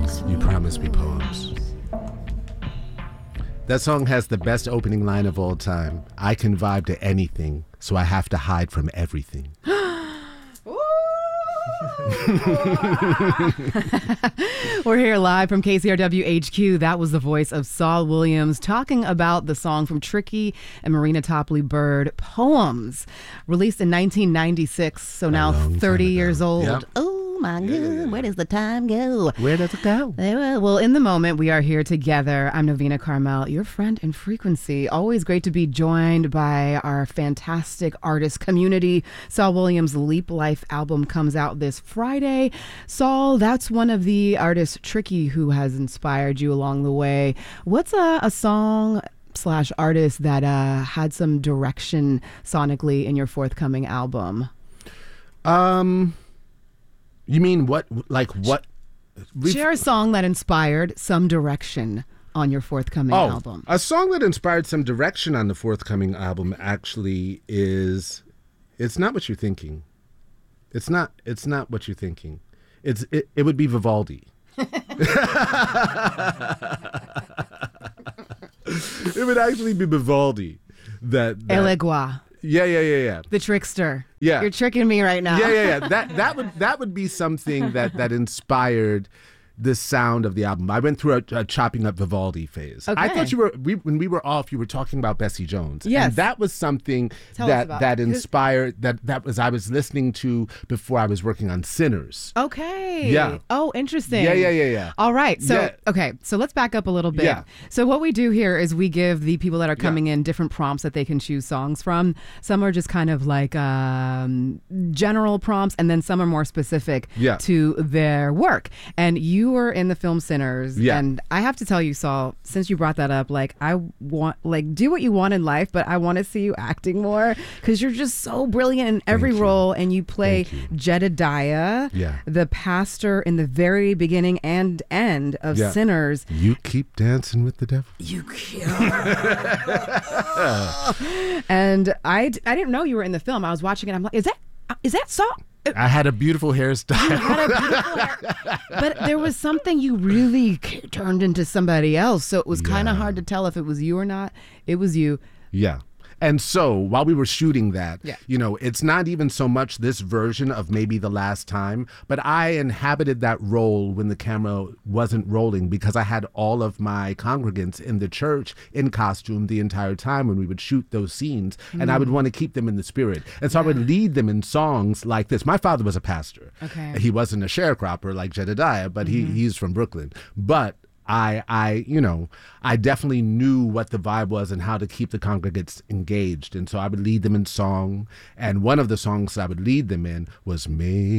You promised me poems. That song has the best opening line of all time. I can vibe to anything, so I have to hide from everything. We're here live from KCRW HQ. That was the voice of Saul Williams talking about the song from Tricky and Marina Topley Bird, Poems, released in 1996, so now 30 years old. Yep. Oh my God, where does the time go? Where does it go? Well, in the moment, we are here together. I'm Novena Carmel, your friend in frequency. Always great to be joined by our fantastic artist community. Saul Williams' Leap Life album comes out this Friday. Saul, that's one of the artists, Tricky, who has inspired you along the way. What's a song / artist that had some direction sonically in your forthcoming album? You mean what? Like what? Share a song that inspired some direction on your forthcoming album. A song that inspired some direction on the forthcoming album actually is It's Not What You're Thinking. It's not what you're thinking. It would be Vivaldi. It would actually be Vivaldi. Elegua. Yeah. The trickster. Yeah. You're tricking me right now. Yeah. That would be something that inspired the sound of the album. I went through a chopping up Vivaldi phase. Okay. I thought when we were off, you were talking about Bessie Jones. Yes. And that was something that inspired, I was listening to before I was working on Sinners. Okay. Yeah. Oh, interesting. Yeah. All right. So, Yeah. okay. So let's back up a little bit. Yeah. So what we do here is we give the people that are coming in different prompts that they can choose songs from. Some are just kind of like general prompts, and then some are more specific to their work. And you were in the film Sinners. Yeah. And I have to tell you, Saul, since you brought that up, like I want, do what you want in life, but I want to see you acting more because you're just so brilliant in every role. And you play Jedediah, the pastor in the very beginning and end of Sinners. You keep dancing with the devil. You kill. And I didn't know you were in the film. I was watching it. I'm like, is that Saul? I had a beautiful hairstyle. You had a beautiful hair. But there was something you really turned into somebody else. So it was kind of hard to tell if it was you or not. It was you. Yeah. And so while we were shooting that, it's not even so much this version of Maybe the Last Time, but I inhabited that role when the camera wasn't rolling because I had all of my congregants in the church in costume the entire time when we would shoot those scenes. And I would want to keep them in the spirit. And so I would lead them in songs like this. My father was a pastor. Okay. He wasn't a sharecropper like Jedediah, but he's from Brooklyn. But I definitely knew what the vibe was and how to keep the congregants engaged. And so I would lead them in song. And one of the songs I would lead them in was